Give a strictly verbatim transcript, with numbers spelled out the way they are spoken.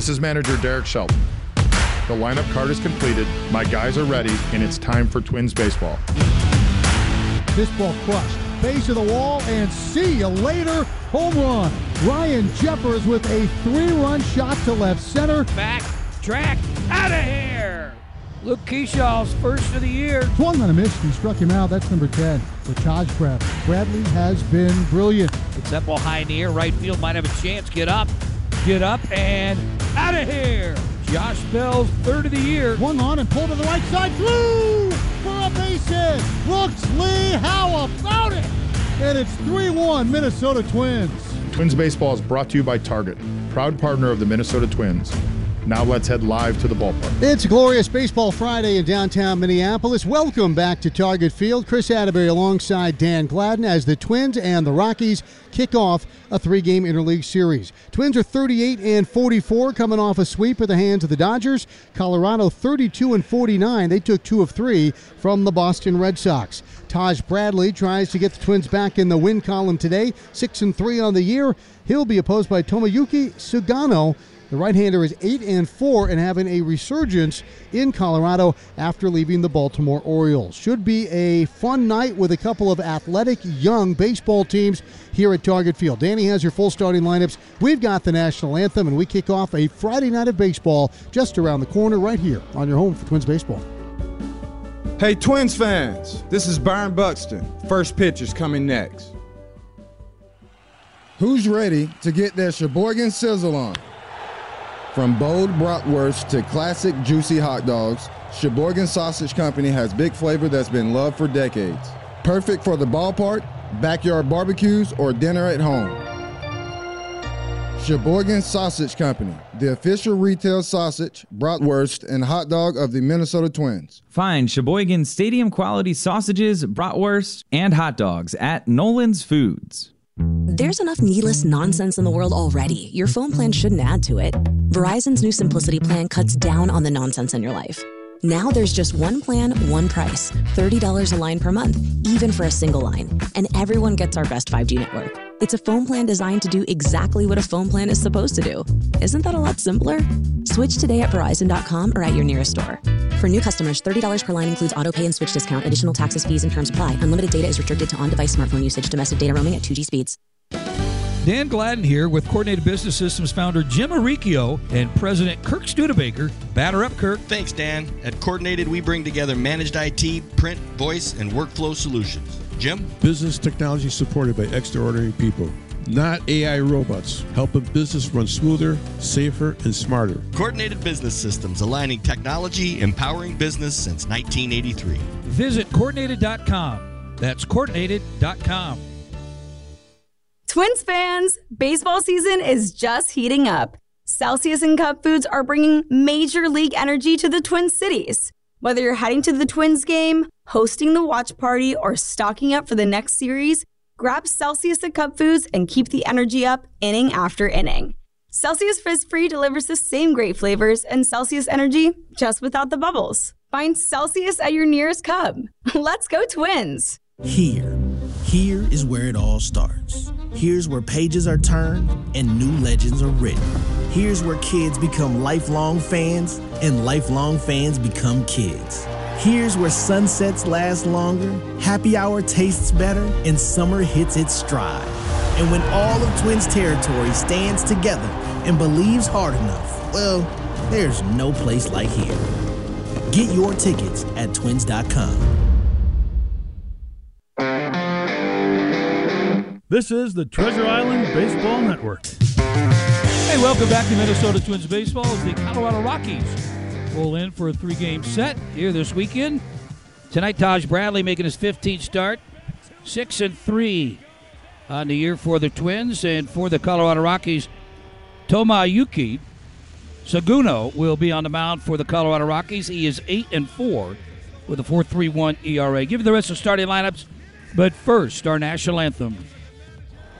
This is manager Derek Shelton. The lineup card is completed, my guys are ready, and it's time for Twins baseball. This ball crushed. Base of the wall, and see you later. Home run. Ryan Jeffers with a three-run shot to left center. Back, track, out of here. Luke Keeshaw's first of the year. Swung on a miss, he struck him out. That's number ten for Taj Bradley. Bradley has been brilliant. It's that ball high in the air. Right field might have a chance. Get up, get up, and out of here. Josh Bell's third of the year. Swung on and pulled to the right side. Blue for a base hit. Brooks Lee, how about it? And it's three one Minnesota Twins. Twins baseball is brought to you by Target, proud partner of the Minnesota Twins. Now let's head live to the ballpark. It's a glorious Baseball Friday in downtown Minneapolis. Welcome back to Target Field. Chris Atterbury alongside Dan Gladden as the Twins and the Rockies kick off a three-game interleague series. Twins are thirty-eight and forty-four, coming off a sweep at the hands of the Dodgers. Colorado thirty-two and forty-nine. They took two of three from the Boston Red Sox. Taj Bradley tries to get the Twins back in the win column today. Six and three on the year. He'll be opposed by Tomoyuki Sugano. The right-hander is eight and four and having a resurgence in Colorado after leaving the Baltimore Orioles. Should be a fun night with a couple of athletic young baseball teams here at Target Field. Danny has your full starting lineups. We've got the national anthem, and we kick off a Friday night of baseball just around the corner right here on your home for Twins baseball. Hey, Twins fans, this is Byron Buxton. First pitch is coming next. Who's ready to get their Sheboygan sizzle on? From bold bratwurst to classic juicy hot dogs, Sheboygan Sausage Company has big flavor that's been loved for decades. Perfect for the ballpark, backyard barbecues, or dinner at home. Sheboygan Sausage Company, the official retail sausage, bratwurst, and hot dog of the Minnesota Twins. Find Sheboygan Stadium quality sausages, bratwurst, and hot dogs at Nolan's Foods. There's enough needless nonsense in the world already. Your phone plan shouldn't add to it. Verizon's new Simplicity plan cuts down on the nonsense in your life. Now there's just one plan, one price. thirty dollars a line per month, even for a single line. And everyone gets our best five G network. It's a phone plan designed to do exactly what a phone plan is supposed to do. Isn't that a lot simpler? Switch today at Verizon dot com or at your nearest store. For new customers, thirty dollars per line includes auto pay and switch discount. Additional taxes, fees, and terms apply. Unlimited data is restricted to on-device smartphone usage. Domestic data roaming at two G speeds. Dan Gladden here with Coordinated Business Systems founder Jim Arricchio and President Kirk Studebaker. Batter up, Kirk. Thanks, Dan. At Coordinated, we bring together managed I T, print, voice, and workflow solutions. Jim? Business technology supported by extraordinary people, not A I robots, helping business run smoother, safer, and smarter. Coordinated Business Systems, aligning technology, empowering business since nineteen eighty-three. Visit coordinated dot com. That's coordinated dot com. Twins fans, baseball season is just heating up. Celsius and Cup Foods are bringing major league energy to the Twin Cities. Whether you're heading to the Twins game, hosting the watch party, or stocking up for the next series, grab Celsius and Cup Foods and keep the energy up inning after inning. Celsius Fizz Free delivers the same great flavors and Celsius energy, just without the bubbles. Find Celsius at your nearest Cub. Let's go Twins! Here, here is where it all starts. Here's where pages are turned and new legends are written. Here's where kids become lifelong fans and lifelong fans become kids. Here's where sunsets last longer, happy hour tastes better, and summer hits its stride. And when all of Twins territory stands together and believes hard enough, well, there's no place like here. Get your tickets at twins dot com. This is the Treasure Island Baseball Network. Hey, welcome back to Minnesota Twins Baseball as the Colorado Rockies roll in for a three-game set here this weekend. Tonight, Taj Bradley making his fifteenth start, six and three on the year for the Twins, and for the Colorado Rockies, Tomoyuki Sugano will be on the mound for the Colorado Rockies. He is eight and four with a four point three one E R A. Give you the rest of the starting lineups, but first, our national anthem.